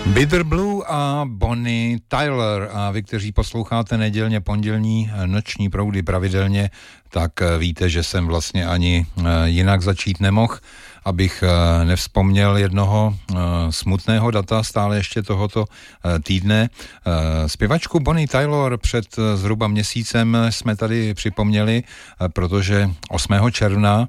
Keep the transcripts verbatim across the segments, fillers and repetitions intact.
Bitter Blue a Bonnie Tyler. A vy, kteří posloucháte nedělně pondělní noční proudy pravidelně, tak víte, že jsem vlastně ani jinak začít nemohl, abych nevzpomněl jednoho smutného data stále ještě tohoto týdne. Zpěvačku Bonnie Tyler před zhruba měsícem jsme tady připomněli, protože osmého června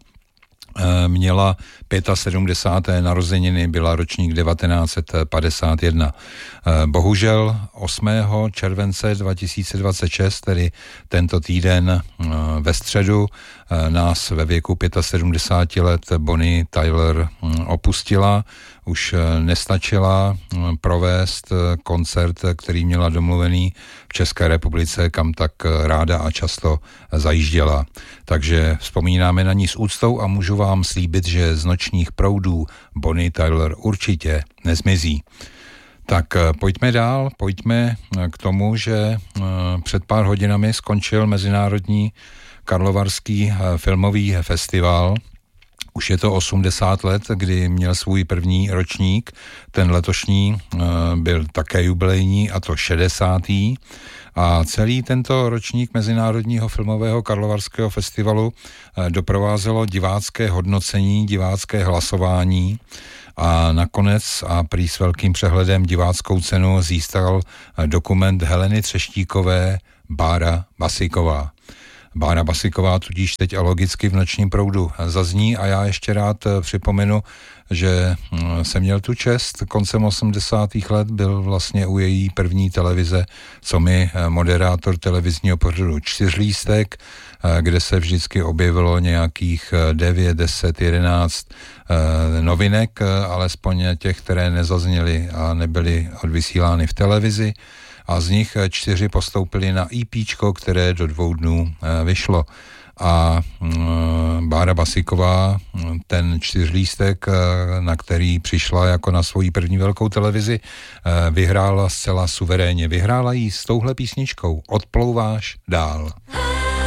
měla sedmdesát pět narozeniny, byla ročník devatenáct set padesát jedna. Bohužel osmého července dva tisíce dvacet šest, tedy tento týden ve středu, nás ve věku sedmdesáti pěti let Bonnie Tyler opustila. Už nestačila provést koncert, který měla domluvený v České republice, kam tak ráda a často zajížděla. Takže vzpomínáme na ní s úctou a můžu vám slíbit, že z nočních proudů Bonnie Tyler určitě nezmizí. Tak pojďme dál, pojďme k tomu, že před pár hodinami skončil Mezinárodní karlovarský filmový festival. Už je to osmdesát let, kdy měl svůj první ročník, ten letošní byl také jubilejní, a to šedesátý. A celý tento ročník Mezinárodního filmového karlovarského festivalu doprovázelo divácké hodnocení, divácké hlasování a nakonec a prý s velkým přehledem diváckou cenu získal dokument Heleny Třeštíkové Bára Basiková. Bára Basiková tudíž teď a logicky v nočním proudu zazní a já ještě rád připomenu, že jsem měl tu čest, koncem osmdesátých let byl vlastně u její první televize, co mi moderátor televizního pořadu Čtyřlístek, kde se vždycky objevilo nějakých devět, deset, jedenáct novinek, alespoň těch, které nezazněly a nebyly odvysílány v televizi. A z nich čtyři postoupili na EPčko, které do dvou dnů vyšlo. A Bára Basiková, ten čtyřlístek, na který přišla jako na svoji první velkou televizi, vyhrála zcela suverénně. Vyhrála jí s touhle písničkou Odplouváš dál.